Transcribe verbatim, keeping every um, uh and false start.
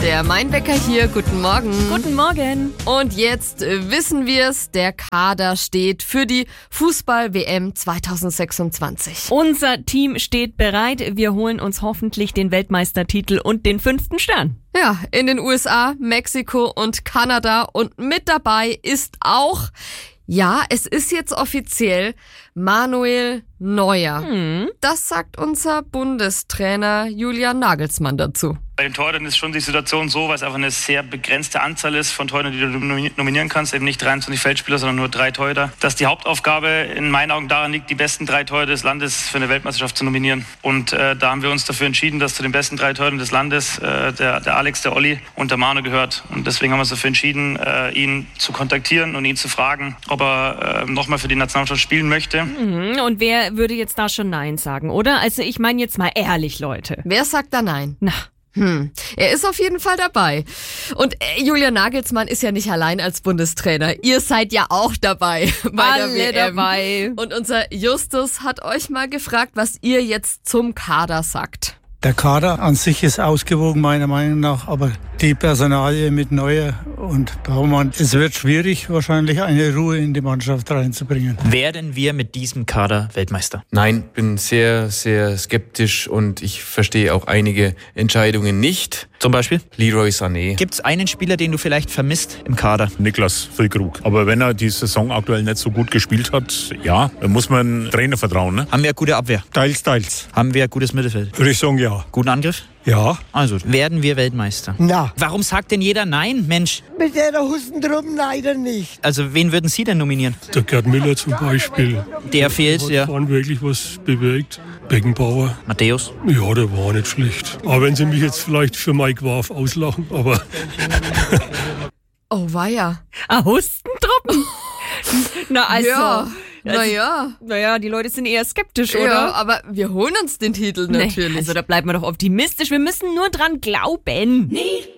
Der Mein-Wecker hier, guten Morgen. Guten Morgen. Und jetzt äh, wissen wir es, der Kader steht für die Fußball-W M zwanzig sechsundzwanzig. Unser Team steht bereit. Wir holen uns hoffentlich den Weltmeistertitel und den fünften Stern. Ja, in den U S A, Mexiko und Kanada. Und mit dabei ist auch, ja, es ist jetzt offiziell, Manuel Neuer. Hm. Das sagt unser Bundestrainer Julian Nagelsmann dazu. Bei den Torhütern ist schon die Situation so, weil es einfach eine sehr begrenzte Anzahl ist von Torhütern, die du nominieren kannst, eben nicht dreiundzwanzig Feldspieler, sondern nur drei Torhüter. Dass die Hauptaufgabe in meinen Augen daran liegt, die besten drei Torhüter des Landes für eine Weltmeisterschaft zu nominieren. Und äh, da haben wir uns dafür entschieden, dass zu den besten drei Torhütern des Landes äh, der, der Alex, der Olli und der Manu gehört. Und deswegen haben wir uns dafür entschieden, äh, ihn zu kontaktieren und ihn zu fragen, ob er äh, nochmal für die Nationalmannschaft spielen möchte. Mhm. Und wer würde jetzt da schon Nein sagen, oder? Also ich meine jetzt mal ehrlich, Leute. Wer sagt da Nein? Na. Hm, er ist auf jeden Fall dabei. Und äh, Julian Nagelsmann ist ja nicht allein als Bundestrainer. Ihr seid ja auch dabei bei Alle der W M. dabei. Und unser Justus hat euch mal gefragt, was ihr jetzt zum Kader sagt. Der Kader an sich ist ausgewogen, meiner Meinung nach, aber die Personalie mit Neuer und Baumann, es wird schwierig, wahrscheinlich eine Ruhe in die Mannschaft reinzubringen. Werden wir mit diesem Kader Weltmeister? Nein, bin sehr, sehr skeptisch und ich verstehe auch einige Entscheidungen nicht. Zum Beispiel? Leroy Sané. Gibt es einen Spieler, den du vielleicht vermisst im Kader? Niklas Füllkrug. Aber wenn er die Saison aktuell nicht so gut gespielt hat, ja, dann muss man dem Trainer vertrauen. Ne? Haben wir eine gute Abwehr? Teils, teils. Haben wir ein gutes Mittelfeld? Würde ich sagen, ja. Guten Angriff? Ja. Also, werden wir Weltmeister? Na. Warum sagt denn jeder Nein, Mensch? Mit der Hustendrum leider nicht. Also, wen würden Sie denn nominieren? Der Gerd Müller zum Beispiel. Der fehlt, hat ja. Hat wirklich was bewegt. Beckenbauer. Matthäus? Ja, der war nicht schlecht. Aber wenn Sie mich jetzt vielleicht für Mike Warf auslachen, aber... Oh, weia. Ah, Hustentruppen? Na, also... Ja. Naja. Naja, die Leute sind eher skeptisch, oder? Ja, aber wir holen uns den Titel natürlich. Nee, also da bleiben wir doch optimistisch. Wir müssen nur dran glauben. Need